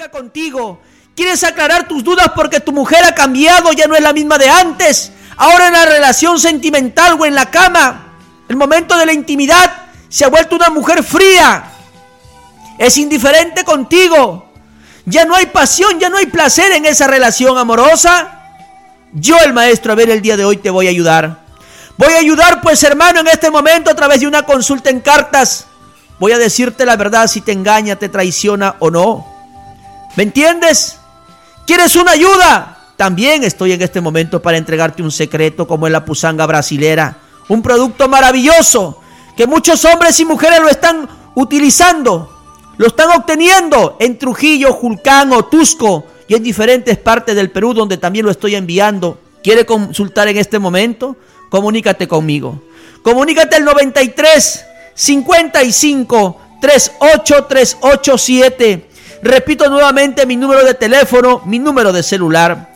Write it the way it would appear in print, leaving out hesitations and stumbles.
comunica contigo. Quieres aclarar tus dudas porque tu mujer ha cambiado, ya no es la misma de antes. Ahora en la relación sentimental o en la cama, el momento de la intimidad, se ha vuelto una mujer fría. Es indiferente contigo. Ya no hay pasión, ya no hay placer en esa relación amorosa. Yo, el maestro Abel, el día de hoy te voy a ayudar. Voy a ayudar, pues, hermano, en este momento a través de una consulta en cartas. Voy a decirte la verdad si te engaña, te traiciona o no. ¿Me entiendes? ¿Quieres una ayuda? También estoy en este momento para entregarte un secreto como es la pusanga brasilera. Un producto maravilloso que muchos hombres y mujeres lo están utilizando. Lo están obteniendo en Trujillo, Julcán o Tusco y en diferentes partes del Perú donde también lo estoy enviando. ¿Quiere consultar en este momento? Comunícate conmigo. Comunícate al 93 55 38 387. Repito nuevamente mi número de teléfono, mi número de celular.